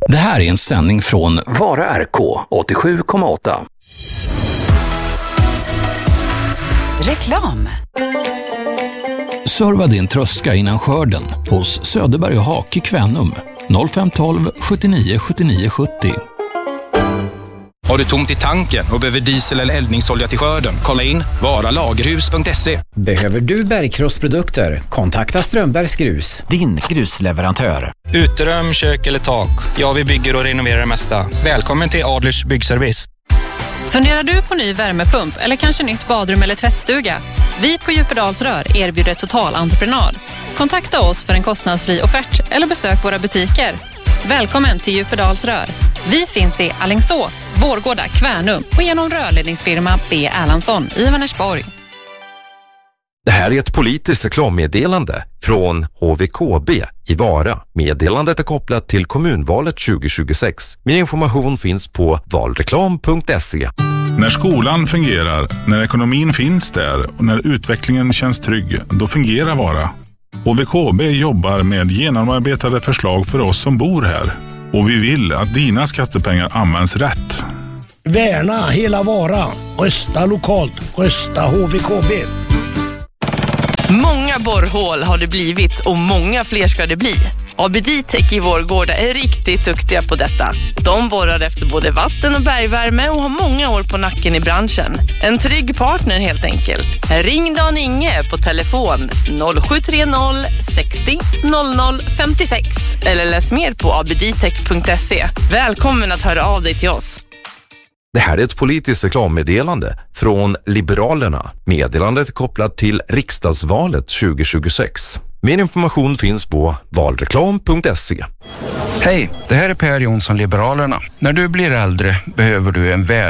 Det här är en sändning från Vara RK 87,8. Reklam. Serva din tröska innan skörden hos Söderberg och Hake Kvänum 0512 79 79 70. Har du tomt i tanken och behöver diesel eller eldningsolja till skörden? Kolla in varalagerhus.se. Behöver du bergkrossprodukter? Kontakta Strömbergs Grus, din grusleverantör. Uterum, kök eller tak. Ja, vi bygger och renoverar det mesta. Välkommen till Adlers byggservice. Funderar du på ny värmepump eller kanske nytt badrum eller tvättstuga? Vi på Djupedalsrör erbjuder totalentreprenad. Kontakta oss för en kostnadsfri offert eller besök våra butiker. Välkommen till Djupedalsrör. Vi finns i Alingsås, Vårgårda, Kvänum och genom rörledningsfirma B. Erlandsson i Vänersborg. Det här är ett politiskt reklammeddelande från HVKB i Vara. Meddelandet är kopplat till kommunvalet 2026. Mer information finns på valreklam.se. När skolan fungerar, när ekonomin finns där och när utvecklingen känns trygg, då fungerar Vara. HVKB jobbar med genomarbetade förslag för oss som bor här. Och vi vill att dina skattepengar används rätt. Värna hela Vara. Rösta lokalt. Rösta HVKB. Många borrhål har det blivit och många fler ska det bli. ABD-Tech i Vårgårda är riktigt duktiga på detta. De borrar efter både vatten och bergvärme och har många år på nacken i branschen. En trygg partner helt enkelt. Ring Dan Inge på telefon 0730 60 00 56 eller läs mer på abdtech.se. Välkommen att höra av dig till oss. Det här är ett politiskt reklammeddelande från Liberalerna. Meddelandet är kopplat till riksdagsvalet 2026. Mer information finns på valreklam.se. Hej, det här är Per Jonsson, Liberalerna. När du blir äldre behöver du en